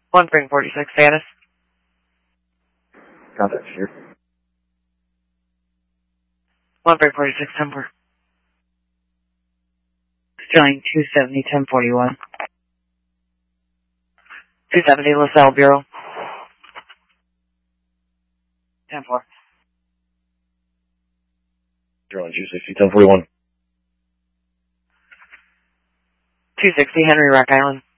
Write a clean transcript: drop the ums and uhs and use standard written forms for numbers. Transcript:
1 Spring 46 status. Contact here. 1 Spring 46 10-4. Sterling 270 1041. 270 LaSalle Bureau. 10-4. Sterling 260 1041. 260 Henry Rock Island.